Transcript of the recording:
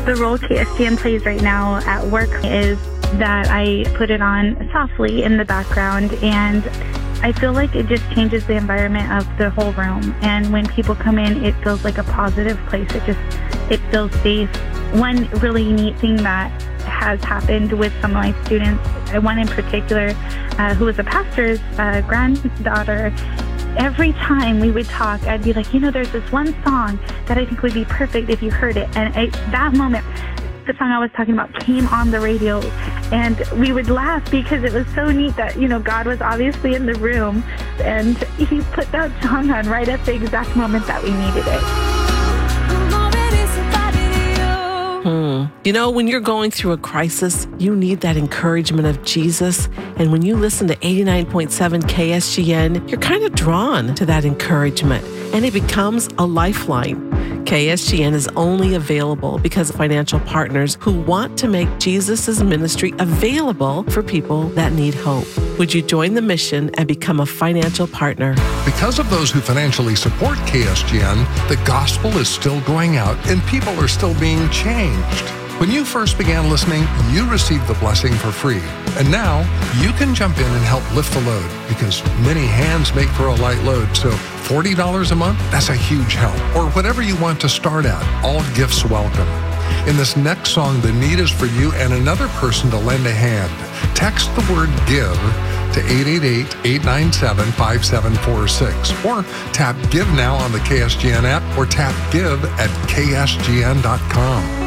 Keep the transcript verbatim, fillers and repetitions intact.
The role K S G N plays right now at work is that I put it on softly in the background, and I feel like it just changes the environment of the whole room. And when people come in, it feels like a positive place. It just, it feels safe. One really neat thing that has happened with some of my students, one in particular, uh, who was a pastor's uh, granddaughter, every time we would talk, I'd be like, you know, there's this one song that I think would be perfect if you heard it. And at that moment, the song I was talking about came on the radio, and we would laugh because it was so neat that, you know, God was obviously in the room, and he put that song on right at the exact moment that we needed it. Hmm. You know, when you're going through a crisis, you need that encouragement of Jesus. And when you listen to eighty-nine point seven K S G N, you're kind of drawn to that encouragement, and it becomes a lifeline. K S G N is only available because of financial partners who want to make Jesus' ministry available for people that need hope. Would you join the mission and become a financial partner? Because of those who financially support K S G N, the gospel is still going out and people are still being changed. When you first began listening, you received the blessing for free. And now you can jump in and help lift the load, because many hands make for a light load. So forty dollars a month, that's a huge help. Or whatever you want to start at, all gifts welcome. In this next song, the need is for you and another person to lend a hand. Text the word GIVE to eight eight eight, eight nine seven, five seven four six, or tap Give Now on the K S G N app, or tap Give at K S G N dot com.